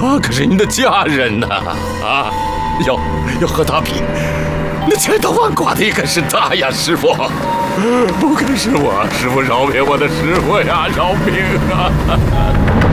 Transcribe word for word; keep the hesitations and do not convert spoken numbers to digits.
她可是您的家人呐！啊，要要和她比，那千刀万剐的也可是她呀，师傅，不可是我，师傅饶命我的师傅呀，饶命啊！